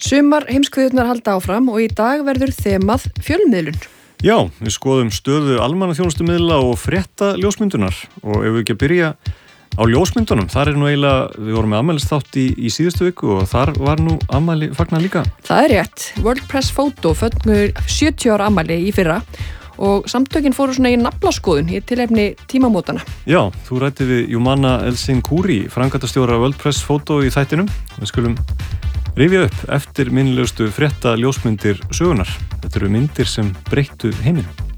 Sumar heimskviðurnar halda áfram og í dag verður þemað fjölmiðlun. Já, við skoðum stöðu almannaþjónustumiðla og frétta ljósmyndunar og ef við ekki að byrja á ljósmyndunum, þar nú eiginlega, við vorum með afmælisþátt í síðustu viku og þar var nú afmæli fagnar líka. Það rétt, World Press Photo fögnuðu 70 ára afmæli í fyrra og samtökin fóru svona í naflaskoðun í tilefni tímamótana. Já, þú ræddi við Jumana El-Sinkouri, framkvæmdastjóra World Press Photo í þættinum. Við skulum rifja upp eftir minnilegustu frétta ljósmyndir sögunar. Þetta eru myndir sem breyttu heiminum.